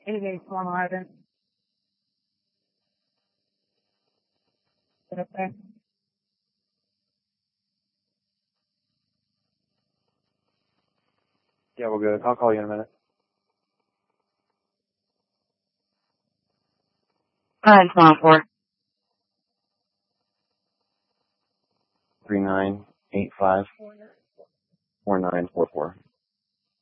8811. Okay. Yeah, we're good. I'll call you in a minute. 924. 3985 4944.